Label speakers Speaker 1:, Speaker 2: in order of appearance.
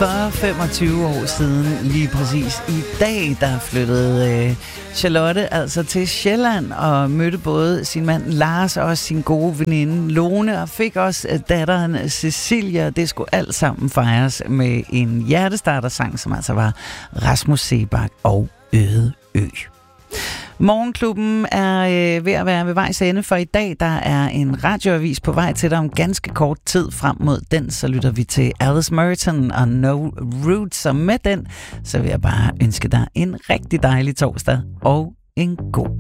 Speaker 1: For 25 år siden, lige præcis i dag, der flyttede Charlotte altså til Sjælland og mødte både sin mand Lars og også sin gode veninde Lone og fik også datteren Cecilia. Det skulle alt sammen fejres med en hjertestartersang, som altså var Rasmus Seebach og Øde Ø. Morgenklubben er ved at være ved vejs ende for i dag. Der er en radioavis på vej til dig om ganske kort tid. Frem mod den, så lytter vi til Alice Merton og No Roots. Og med den, så vil jeg bare ønske dig en rigtig dejlig torsdag og en god